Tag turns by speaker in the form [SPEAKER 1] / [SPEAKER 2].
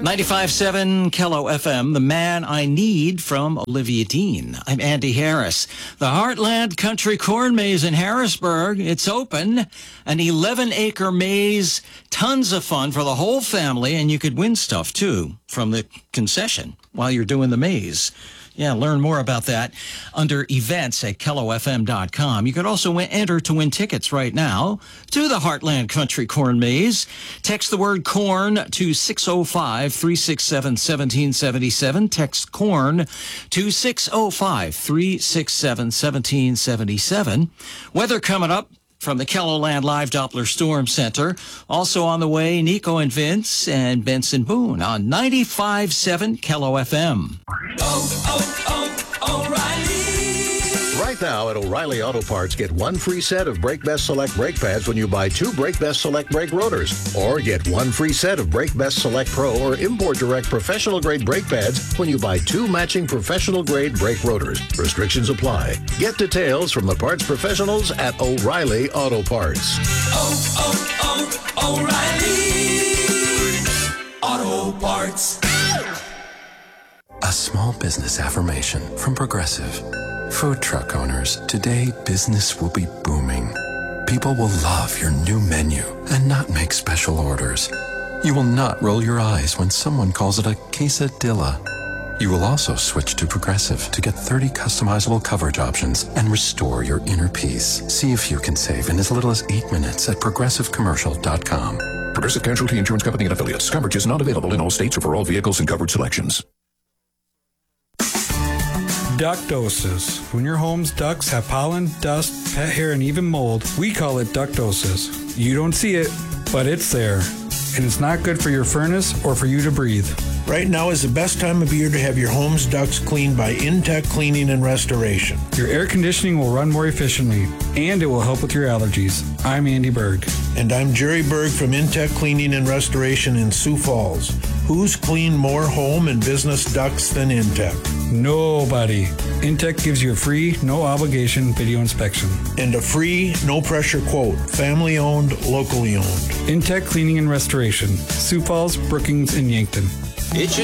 [SPEAKER 1] 95.7 Kello FM, The Man I Need from Olivia Dean. I'm Andy Harris. The Heartland Country Corn Maze in Harrisburg, it's open. An 11-acre maze, tons of fun for the whole family, and you could win stuff, too, from the concession while you're doing the maze. Yeah, learn more about that under events at KelloFM.com. You can also enter to win tickets right now to the Heartland Country Corn Maze. Text the word corn to 605-367-1777. Text corn to 605-367-1777. Weather coming up from the KELOLAND Live Doppler Storm Center. Also on the way, Nico and Vince and Benson Boone on 95.7 Kello FM.
[SPEAKER 2] O'Reilly.
[SPEAKER 3] Right now at O'Reilly Auto Parts, get one free set of Brake Best Select brake pads when you buy two Brake Best Select brake rotors. Or get one free set of Brake Best Select Pro or Import Direct professional grade brake pads when you buy two matching professional grade brake rotors. Restrictions apply. Get details from the parts professionals at O'Reilly Auto Parts.
[SPEAKER 2] O'Reilly Auto Parts.
[SPEAKER 4] A small business affirmation from Progressive. Food truck owners, today business will be booming. People will love your new menu and not make special orders. You will not roll your eyes when someone calls it a quesadilla. You will also switch to Progressive to get 30 customizable coverage options and restore your inner peace. See if you can save in as little as 8 minutes at progressivecommercial.com.
[SPEAKER 5] Progressive Casualty Insurance Company and Affiliates. Coverage is not available in all states or for all vehicles and coverage selections.
[SPEAKER 6] Duck doses. When your home's ducks have pollen, dust, pet hair, and even mold, we call it duck doses. You don't see it, but it's there. And it's not good for your furnace or for you to breathe.
[SPEAKER 7] Right now is the best time of year to have your home's ducts cleaned by Intech Cleaning and Restoration.
[SPEAKER 6] Your air conditioning will run more efficiently, and it will help with your allergies. I'm Andy Berg.
[SPEAKER 7] And I'm Jerry Berg from Intech Cleaning and Restoration in Sioux Falls. Who's cleaned more home and business ducts than Intech?
[SPEAKER 6] Nobody. Intech gives you a free, no obligation video inspection.
[SPEAKER 7] And a free, no pressure quote. Family owned, locally owned.
[SPEAKER 6] Intech Cleaning and Restoration. Sioux Falls, Brookings, and Yankton.
[SPEAKER 1] It's your